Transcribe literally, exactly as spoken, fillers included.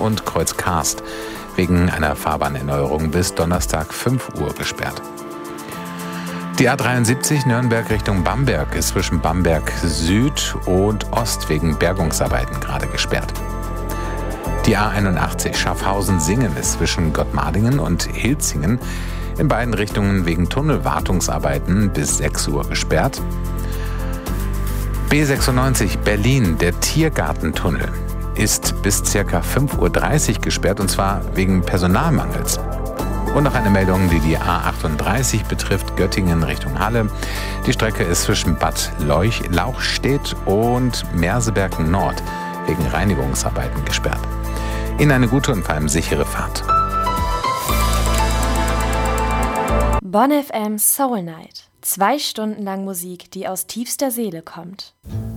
und Kreuz Karst wegen einer Fahrbahnerneuerung bis Donnerstag fünf Uhr gesperrt. Die A dreiundsiebzig Nürnberg Richtung Bamberg ist zwischen Bamberg Süd und Ost wegen Bergungsarbeiten gerade gesperrt. Die A einundachtzig Schaffhausen-Singen ist zwischen Gottmardingen und Hilzingen in beiden Richtungen wegen Tunnelwartungsarbeiten bis sechs Uhr gesperrt. B sechsundneunzig Berlin, der Tiergartentunnel, ist bis ca. fünf Uhr dreißig gesperrt, und zwar wegen Personalmangels. Und noch eine Meldung, die die A achtunddreißig betrifft, Göttingen Richtung Halle. Die Strecke ist zwischen Bad Leuch, Lauchstädt und Merseberg Nord wegen Reinigungsarbeiten gesperrt. Ihnen eine gute und vor allem sichere Fahrt. Bonn F M Soul Night. Zwei Stunden lang Musik, die aus tiefster Seele kommt.